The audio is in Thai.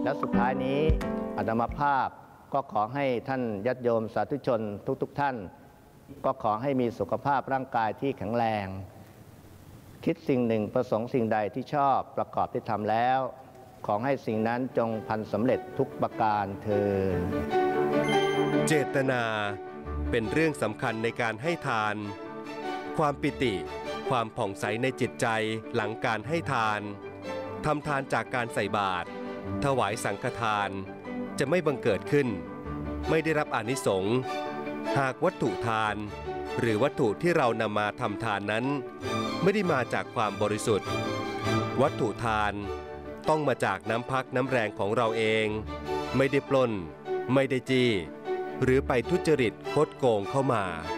และสุดท้ายนี้อาตมาภาพก็ขอให้ท่านญาติโยมสาธุชนทุกท่านก็ขอให้มีสุขภาพร่างกายที่แข็งแรงคิดสิ่งหนึ่งประสงค์สิ่งใดที่ชอบประกอบที่ทำแล้วขอให้สิ่งนั้นจงพันสำเร็จทุกประการเทอญเจตนาเป็นเรื่องสำคัญในการให้ทานความปิติความผ่องใสในจิตใจหลังการให้ทานทำทานจากการใส่บาตรถวายสังฆทานจะไม่บังเกิดขึ้นไม่ได้รับอานิสงส์หากวัตถุทานหรือวัตถุที่เรานำมาทำทานนั้นไม่ได้มาจากความบริสุทธิ์วัตถุทานต้องมาจากน้ำพักน้ำแรงของเราเองไม่ได้ปล้นไม่ได้จี้หรือไปทุจริตคดโกงเข้ามา